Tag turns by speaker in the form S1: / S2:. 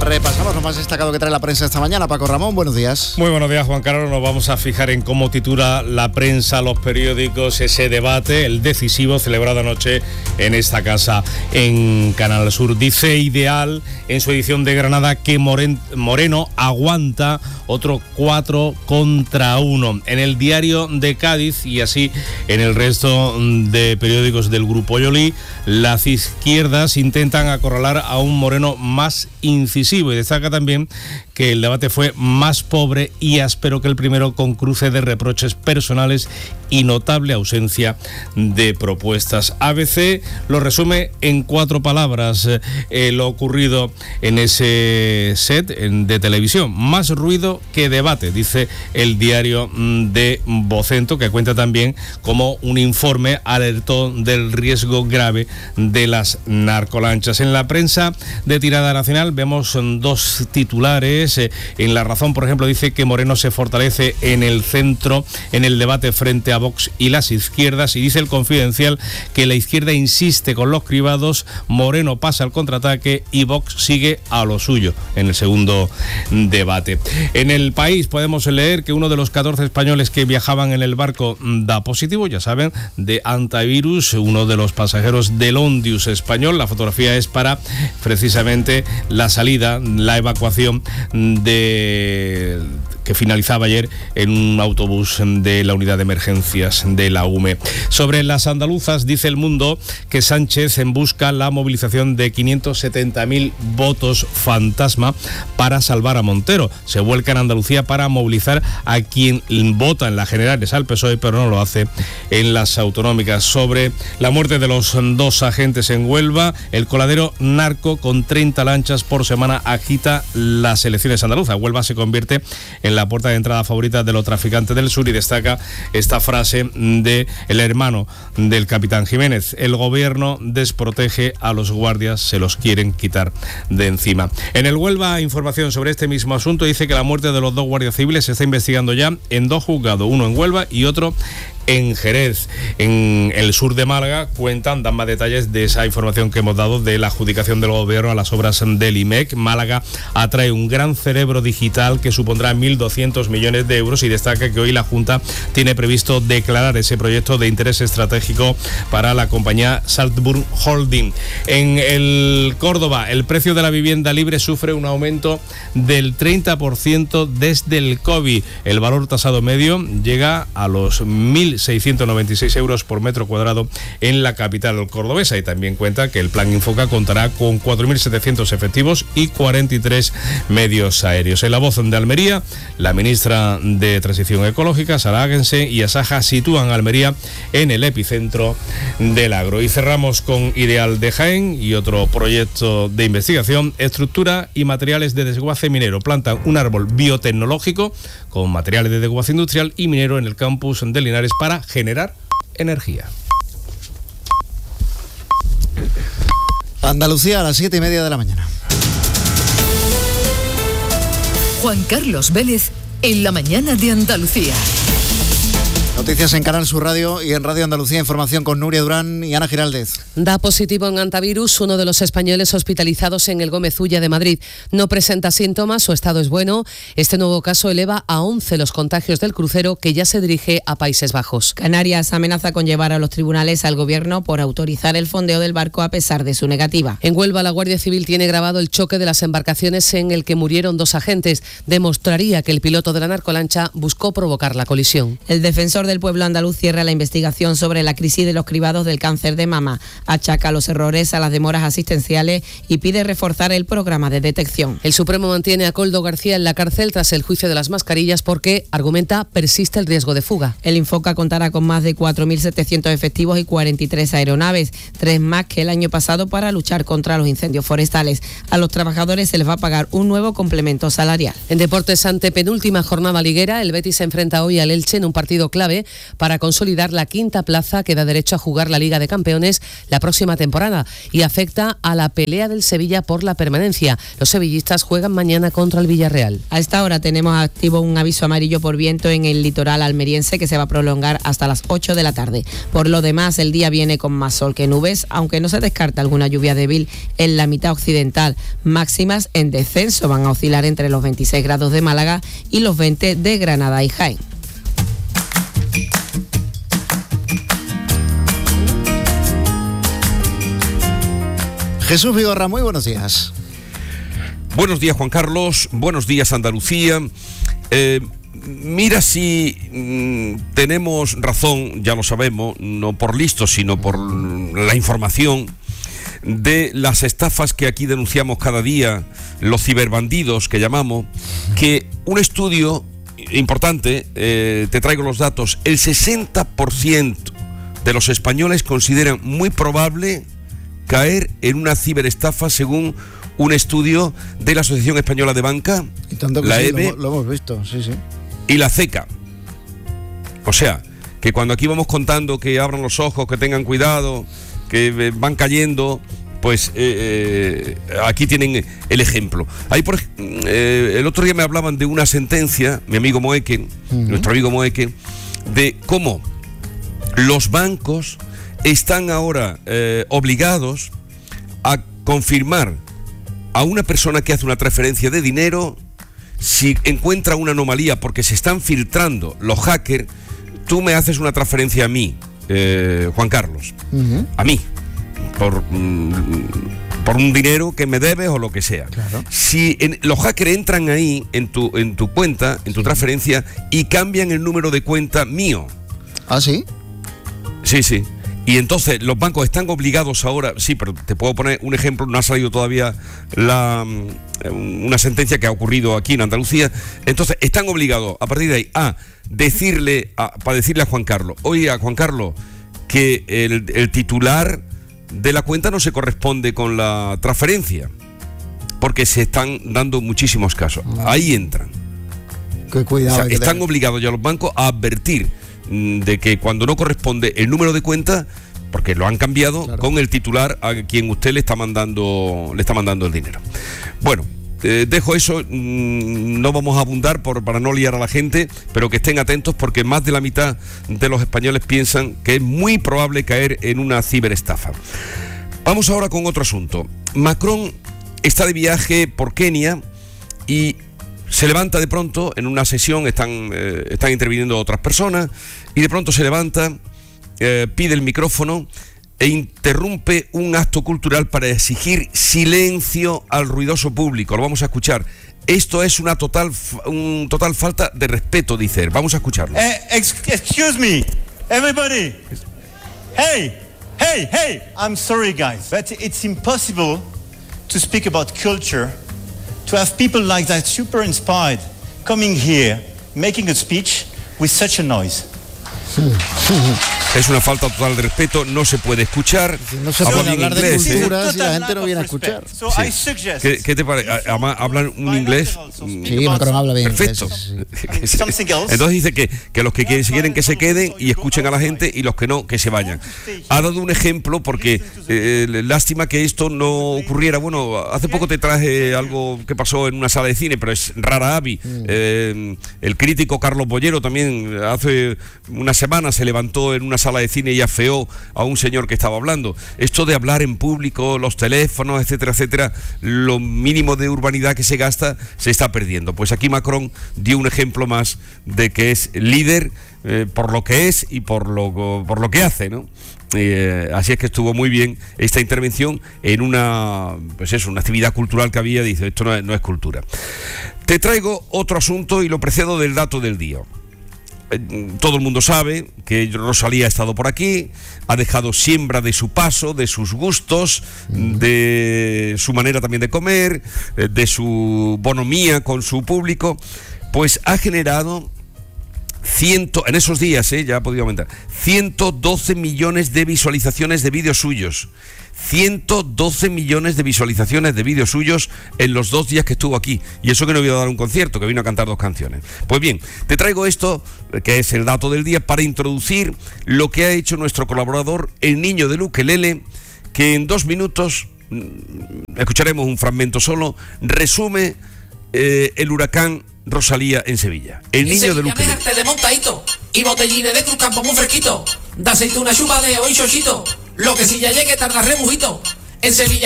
S1: Repasamos lo más destacado que trae la prensa esta mañana. Paco Ramón, buenos días.
S2: Muy buenos días, Juan Carlos. Nos vamos a fijar en cómo titula la prensa, los periódicos, ese debate, el decisivo, celebrado anoche en esta casa en Canal Sur. Dice Ideal, en su edición de Granada, que Moreno aguanta otro 4-1. En el Diario de Cádiz, y así en el resto de periódicos del Grupo Yolí, las izquierdas intentan acorralar a un Moreno más incisivo, y destaca también que el debate fue más pobre y áspero que el primero, con cruce de reproches personales y notable ausencia de propuestas. ABC lo resume en 4 palabras, lo ocurrido en ese set de televisión. Más ruido que debate, dice el Diario de Vocento, que cuenta también como un informe alertó del riesgo grave de las narcolanchas. En la prensa de tirada nacional vemos 2 titulares. En La Razón, por ejemplo, dice que Moreno se fortalece en el centro, en el debate frente a Vox y las izquierdas, y dice El Confidencial que la izquierda insiste con los cribados, Moreno pasa al contraataque y Vox sigue a lo suyo en el segundo debate. En El País podemos leer que uno de los 14 españoles que viajaban en el barco da positivo, ya saben, de antivirus, uno de los pasajeros del Ondius español. La fotografía es para precisamente la salida, la evacuación que finalizaba ayer en un autobús de la unidad de emergencias de la UME. Sobre las andaluzas, dice El Mundo que Sánchez busca la movilización de 570.000 votos fantasma para salvar a Montero. Se vuelca en Andalucía para movilizar a quien vota en las generales al PSOE, pero no lo hace en las autonómicas. Sobre la muerte de los 2 agentes en Huelva, el coladero narco con 30 lanchas por semana agita las elecciones andaluzas. Huelva se convierte en la puerta de entrada favorita de los traficantes del sur, y destaca esta frase de el hermano del capitán Jiménez: el gobierno desprotege a los guardias, se los quieren quitar de encima. En el Huelva, información sobre este mismo asunto, dice que la muerte de los 2 guardias civiles se está investigando ya en 2 juzgados, uno en Huelva y otro en Jerez. En el sur de Málaga dan más detalles de esa información que hemos dado de la adjudicación del gobierno a las obras del IMEC. Málaga atrae un gran cerebro digital que supondrá 1.200 millones de euros, y destaca que hoy la Junta tiene previsto declarar ese proyecto de interés estratégico para la compañía Saltburn Holding. En el Córdoba, el precio de la vivienda libre sufre un aumento del 30% desde el COVID. El valor tasado medio llega a los 1.696 euros por metro cuadrado en la capital cordobesa, y también cuenta que el Plan Infoca contará con 4.700 efectivos y 43 medios aéreos. En La Voz de Almería, la ministra de Transición Ecológica, Sara Agense, y Asaja sitúan a Almería en el epicentro del agro. Y cerramos con Ideal de Jaén y otro proyecto de investigación: estructura y materiales de desguace minero. Plantan un árbol biotecnológico con materiales de desguace industrial y minero en el campus de Linares para generar energía.
S1: Andalucía a las 7:30 de la mañana.
S3: Juan Carlos Vélez en la mañana de Andalucía.
S1: Noticias en Canal Sur Radio y en Radio Andalucía. Información con Nuria Durán y Ana Giraldez.
S4: Da positivo en antivirus uno de los españoles hospitalizados en el Gómez Ulla de Madrid. No presenta síntomas, su estado es bueno. Este nuevo caso eleva a 11 los contagios del crucero, que ya se dirige a Países Bajos.
S5: Canarias amenaza con llevar a los tribunales al gobierno por autorizar el fondeo del barco a pesar de su negativa.
S4: En Huelva, la Guardia Civil tiene grabado el choque de las embarcaciones en el que murieron 2 agentes. Demostraría que el piloto de la narcolancha buscó provocar la colisión.
S5: El defensor del pueblo andaluz cierra la investigación sobre la crisis de los cribados del cáncer de mama. Achaca los errores a las demoras asistenciales y pide reforzar el programa de detección.
S4: El Supremo mantiene a Koldo García en la cárcel tras el juicio de las mascarillas porque, argumenta, persiste el riesgo de fuga.
S5: El Infoca contará con más de 4.700 efectivos y 43 aeronaves, 3 más que el año pasado, para luchar contra los incendios forestales. A los trabajadores se les va a pagar un nuevo complemento salarial.
S4: En deportes, ante penúltima jornada liguera, el Betis se enfrenta hoy al Elche en un partido clave clave para consolidar la quinta plaza que da derecho a jugar la Liga de Campeones la próxima temporada y afecta a la pelea del Sevilla por la permanencia. Los sevillistas juegan mañana contra el Villarreal.
S5: A esta hora tenemos activo un aviso amarillo por viento en el litoral almeriense que se va a prolongar hasta las 8 de la tarde. Por lo demás, el día viene con más sol que nubes, aunque no se descarta alguna lluvia débil en la mitad occidental. Máximas en descenso van a oscilar entre los 26 grados de Málaga y los 20 de Granada y Jaén.
S1: Jesús Vigorra, muy buenos días.
S6: Buenos días, Juan Carlos. Buenos días, Andalucía. Mira si tenemos razón, ya lo sabemos, no por listos, sino por la información de las estafas que aquí denunciamos cada día, los ciberbandidos que llamamos, que un estudio importante, te traigo los datos, el 60% de los españoles consideran muy probable caer en una ciberestafa según un estudio de la Asociación Española de Banca,
S1: Y tanto que
S6: la
S1: sí,
S6: EBE
S1: lo hemos visto, sí.
S6: y la CECA. O sea, que cuando aquí vamos contando que abran los ojos, que tengan cuidado, que van cayendo, pues aquí tienen el ejemplo. El otro día me hablaban de una sentencia, mi amigo Moeque, nuestro amigo Moeque, de cómo los bancos están ahora obligados a confirmar a una persona que hace una transferencia de dinero si encuentra una anomalía, porque se están filtrando los hackers. Tú me haces una transferencia a mí, Juan Carlos, a mí, por un dinero que me debes o lo que sea.
S1: Claro.
S6: Si los hackers entran ahí en tu cuenta, en tu transferencia, y cambian el número de cuenta mío.
S1: ¿Ah, sí?
S6: Sí. Y entonces los bancos están obligados ahora, sí, pero te puedo poner un ejemplo, no ha salido todavía una sentencia que ha ocurrido aquí en Andalucía. Entonces están obligados a partir de ahí a decirle a Juan Carlos, oye, a Juan Carlos, que el titular de la cuenta no se corresponde con la transferencia, porque se están dando muchísimos casos. Ahí entran.
S1: Qué cuidado.
S6: O sea, están obligados ya los bancos a advertir de que cuando no corresponde el número de cuenta, porque lo han cambiado, claro, con el titular a quien usted le está mandando el dinero. Bueno, dejo eso, no vamos a abundar para no liar a la gente, pero que estén atentos porque más de la mitad de los españoles piensan que es muy probable caer en una ciberestafa. Vamos ahora con otro asunto. Macron está de viaje por Kenia y se levanta de pronto en una sesión, están interviniendo otras personas, y de pronto se levanta, pide el micrófono e interrumpe un acto cultural para exigir silencio al ruidoso público. Lo vamos a escuchar. Esto es una total falta de respeto, dice él. Vamos a escucharlo.
S7: Excuse me, everybody. Hey, I'm sorry guys, but it's impossible to speak about culture, to have people like that, super inspired, coming here, making a speech with such a noise.
S6: Es una falta total de respeto, no se puede escuchar.
S1: No se puede hablar de cultura si la gente no viene a escuchar.
S6: Sí. ¿Qué te parece? Además, hablan un inglés.
S1: Sí, Macron habla bien.
S6: Perfecto.
S1: Sí.
S6: Entonces dice que los que quieren que se queden y escuchen a la gente, y los que no, que se vayan. Ha dado un ejemplo porque lástima que esto no ocurriera. Bueno, hace poco te traje algo que pasó en una sala de cine, pero es rara avis. El crítico Carlos Bollero también hace una semana se levantó en una sala de cine y afeó a un señor que estaba hablando. Esto de hablar en público, los teléfonos, etcétera, etcétera, lo mínimo de urbanidad que se gasta se está perdiendo. Pues aquí Macron dio un ejemplo más de que es líder por lo que es y por lo que hace, ¿no? Así es que estuvo muy bien esta intervención en una actividad cultural que había. Dice, esto no es cultura. Te traigo otro asunto y lo precedo del dato del día. Todo el mundo sabe que Rosalía ha estado por aquí, ha dejado siembra de su paso, de sus gustos, de su manera también de comer, de su bonomía con su público, pues ha generado en esos días, ya ha podido aumentar, 112 millones de visualizaciones de vídeos suyos. 112 millones de visualizaciones de vídeos suyos en los 2 días que estuvo aquí. Y eso que no vino a dar un concierto, que vino a cantar 2 canciones. Pues bien, te traigo esto, que es el dato del día, para introducir lo que ha hecho nuestro colaborador, el niño del ukelele, que en 2 minutos, escucharemos un fragmento solo, resume el huracán Rosalía en Sevilla. El niño del ukelele.
S8: De montadito y botellines de Cruz Campo muy fresquito, de aceituna chupa de hoy chochito, lo que si ya llegue tarda remujito. En Sevilla